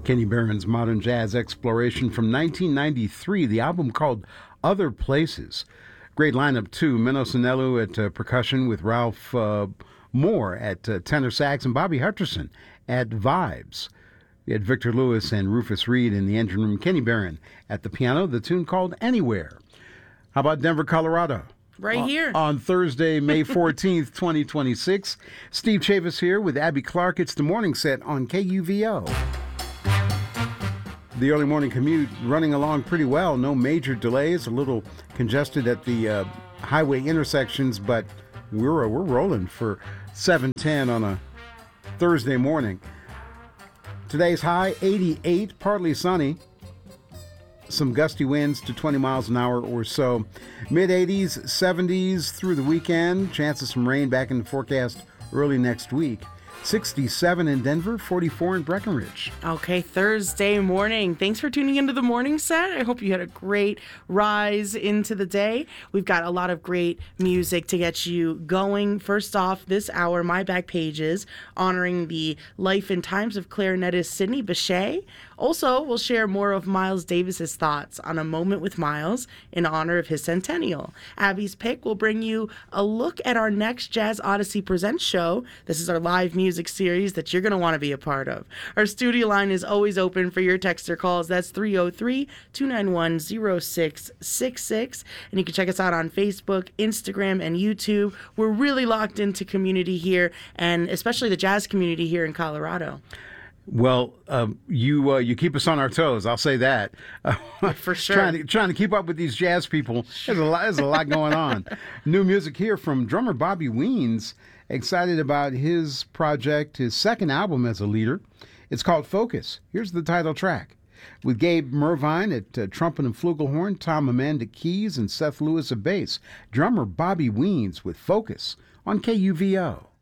Kenny Barron's modern jazz exploration from 1993, the album called Other Places. Great lineup, too. Menno Sanellu at percussion with Ralph Moore at tenor sax and Bobby Hutcherson at vibes. We had Victor Lewis and Rufus Reed in the engine room. Kenny Barron at the piano, the tune called Anywhere. How about Denver, Colorado? Right here. On Thursday, May 14th, 2026. Steve Chavis here with Abby Clark. It's the morning set on KUVO. The early morning commute running along pretty well. No major delays. A little congested at the highway intersections, but we're rolling for 7:10 on a Thursday morning. Today's high 88, partly sunny. Some gusty winds to 20 miles an hour or so. Mid-80s, 70s through the weekend. Chance of some rain back in the forecast early next week. 67 in Denver, 44 in Breckenridge. Okay, Thursday morning. Thanks for tuning into the morning set. I hope you had a great rise into the day. We've got a lot of great music to get you going. First off, this hour, My Back Pages, honoring the life and times of clarinetist Sidney Bechet. Also, we'll share more of Miles Davis's thoughts on A Moment with Miles in honor of his centennial. Abby's Pick will bring you a look at our next Jazz Odyssey Presents show. This is our live music series that you're going to want to be a part of. Our studio line is always open for your text or calls. That's 303-291-0666. And you can check us out on Facebook, Instagram, and YouTube. We're really locked into community here, and especially the jazz community here in Colorado. Well, you keep us on our toes. I'll say that. For sure. Trying to keep up with these jazz people. There's a lot going on. New music here from drummer Bobby Weens. Excited about his project, his second album as a leader. It's called Focus. Here's the title track. With Gabe Mervine at trumpet and flugelhorn, Tom Amanda keys, and Seth Lewis at bass. Drummer Bobby Weens with Focus on KUVO.